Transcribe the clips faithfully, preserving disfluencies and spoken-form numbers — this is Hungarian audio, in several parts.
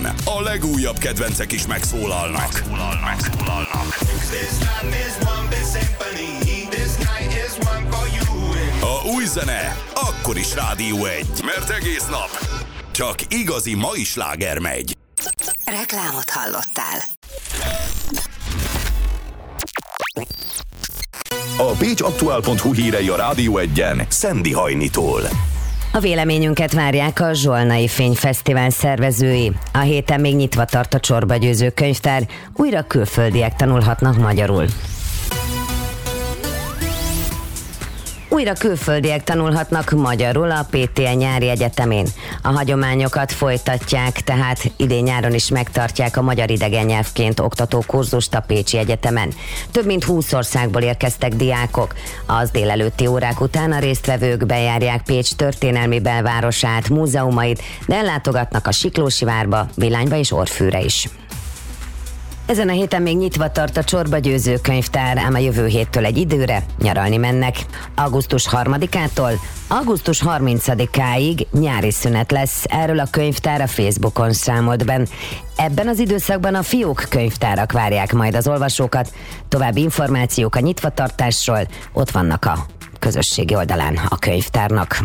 a legújabb kedvencek is megszólalnak. Megszólalnak. Megszólalnak. A új zene akkor is Rádió egy, mert egész nap csak igazi mai sláger megy. Reklámot hallottál. A pécsaktuál pont hu hírei a Rádió egyen Szendi Hajnitól. A véleményünket várják a Zsolnai Fényfesztivál szervezői. A héten még nyitva tart a Csorba Győző könyvtár, újra külföldiek tanulhatnak magyarul. Újra külföldiek tanulhatnak magyarul a pé té e nyári egyetemén. A hagyományokat folytatják, tehát idén nyáron is megtartják a magyar idegen nyelvként oktató kurzust a Pécsi Egyetemen. Több mint húsz országból érkeztek diákok. Az délelőtti órák után a résztvevők bejárják Pécs történelmi belvárosát, múzeumait, de ellátogatnak a Siklósi várba, Villányba és Orfűre is. Ezen a héten még nyitva tart a Csorba Győző könyvtár, ám a jövő héttől egy időre nyaralni mennek. augusztus harmadikától augusztus harmincadikáig nyári szünet lesz, erről a könyvtár a Facebookon számolt be. Ebben az időszakban a fiók könyvtárak várják majd az olvasókat. További információk a nyitvatartásról ott vannak a közösségi oldalán a könyvtárnak.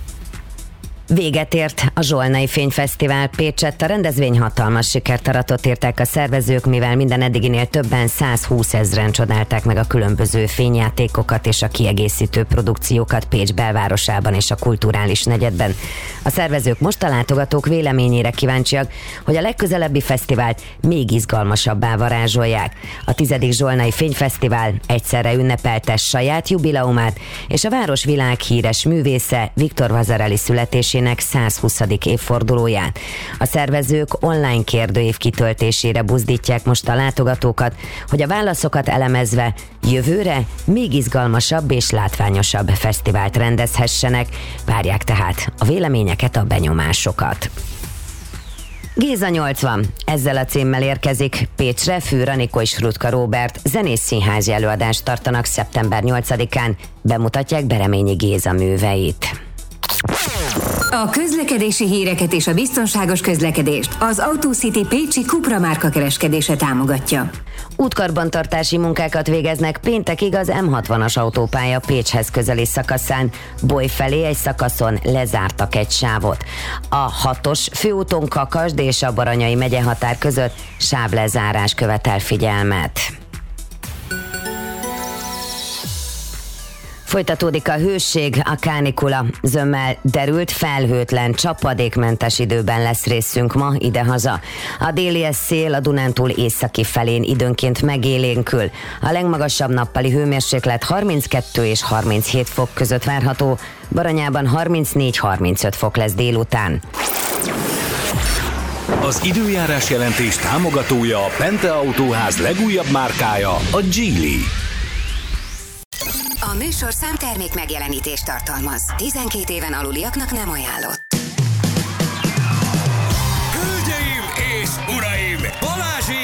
Véget ért a Zsolnai Fényfesztivál Pécsett, a rendezvény hatalmas sikert aratott, írták a szervezők, mivel minden eddiginél többen százhúszezren csodálták meg a különböző fényjátékokat és a kiegészítő produkciókat Pécs belvárosában és a kulturális negyedben. A szervezők most a látogatók véleményére kíváncsiak, hogy a legközelebbi fesztivált még izgalmasabbá varázsolják. A tizedik Zsolnai Fényfesztivál egyszerre ünnepelte saját jubileumát és a város világhíres művésze Viktor Vasarely születésének százhuszadik évfordulóját. A szervezők online kérdőív kitöltésére buzdítják most a látogatókat, hogy a válaszokat elemezve jövőre még izgalmasabb és látványosabb fesztivált rendezhessenek. Várják tehát a véleményeket, a benyomásokat. Géza nyolcvan. Ezzel a címmel érkezik Pécsre. Fűr Anikó és Rutka Róbert zenész színházi előadást tartanak szeptember nyolcadikán. Bemutatják Bereményi Géza műveit. A közlekedési híreket és a biztonságos közlekedést az AutoCity Pécsi Cupra márka kereskedése támogatja. Útkarbantartási munkákat végeznek péntekig az em hatvanas autópálya Pécshez közeli szakaszán. Boly felé egy szakaszon lezártak egy sávot. A hatos főúton Kakasd és a Baranyai megye határ között sávlezárás követel figyelmet. Folytatódik a hőség, a kánikula. Zömmel derült, felhőtlen, csapadékmentes időben lesz részünk ma idehaza. A déli szél a Dunántúl északi felén időnként megélénkül. A legmagasabb nappali hőmérséklet harminckettő és harminchét fok között várható, Baranyában harmincnégy-harmincöt fok lesz délután. Az időjárás jelentés támogatója a Pente Autóház legújabb márkája, a Geely. A műsorszám termék megjelenítést tartalmaz. tizenkét éven aluliaknak nem ajánlott. Hölgyeim és uraim!